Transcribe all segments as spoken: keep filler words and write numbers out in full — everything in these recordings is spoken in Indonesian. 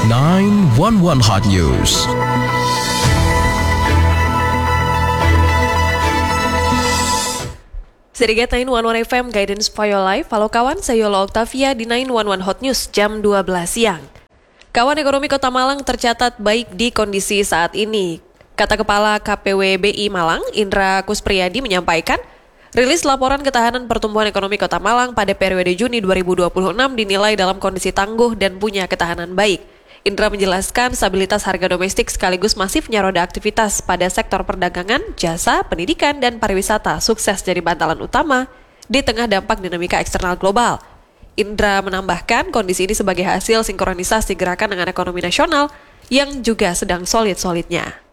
nine one one Hot News. Sedikit nine one one F M Guidance for Your Life. Halo kawan, saya Yola Octavia di nine one one Hot News jam dua belas siang. Kawan, ekonomi Kota Malang tercatat baik di kondisi saat ini. Kata Kepala K P W B I Malang, Indra Kuspriyadi menyampaikan, rilis laporan ketahanan pertumbuhan ekonomi Kota Malang pada periode Juni dua ribu dua puluh enam dinilai dalam kondisi tangguh dan punya ketahanan baik. Indra menjelaskan stabilitas harga domestik sekaligus masifnya roda aktivitas pada sektor perdagangan, jasa, pendidikan, dan pariwisata sukses jadi bantalan utama di tengah dampak dinamika eksternal global. Indra menambahkan kondisi ini sebagai hasil sinkronisasi gerakan dengan ekonomi nasional yang juga sedang solid-solidnya.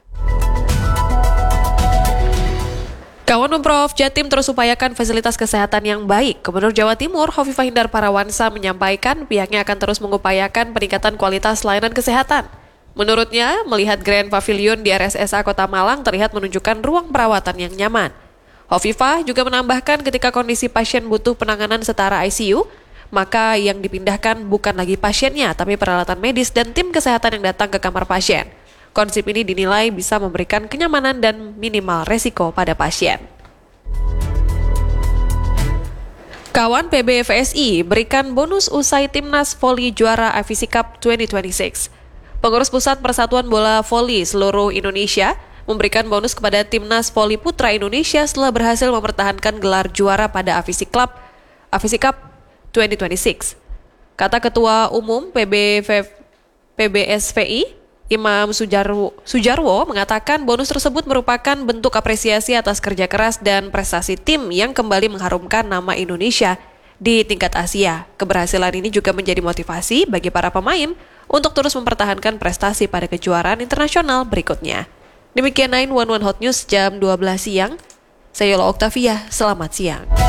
Kawan Pemprov Jatim terus upayakan fasilitas kesehatan yang baik. Gubernur Jawa Timur Hovifah Indar Parawansa menyampaikan pihaknya akan terus mengupayakan peningkatan kualitas layanan kesehatan. Menurutnya, melihat Grand Pavilion di R S S A Kota Malang terlihat menunjukkan ruang perawatan yang nyaman. Hovifah juga menambahkan ketika kondisi pasien butuh penanganan setara I C U, maka yang dipindahkan bukan lagi pasiennya, tapi peralatan medis dan tim kesehatan yang datang ke kamar pasien. Konsep ini dinilai bisa memberikan kenyamanan dan minimal resiko pada pasien. Kawan, P B V S I berikan bonus usai Timnas Voli juara A F C Cup dua ribu dua puluh enam. Pengurus Pusat Persatuan Bola Voli seluruh Indonesia memberikan bonus kepada Timnas Voli Putra Indonesia setelah berhasil mempertahankan gelar juara pada A F C Club A F C Cup dua ribu dua puluh enam. Kata Ketua Umum P B V P B S V I Imam Sujarwo, Sujarwo mengatakan bonus tersebut merupakan bentuk apresiasi atas kerja keras dan prestasi tim yang kembali mengharumkan nama Indonesia di tingkat Asia. Keberhasilan ini juga menjadi motivasi bagi para pemain untuk terus mempertahankan prestasi pada kejuaraan internasional berikutnya. Demikian nine one one Hot News jam dua belas siang. Saya Yola Octavia, selamat siang.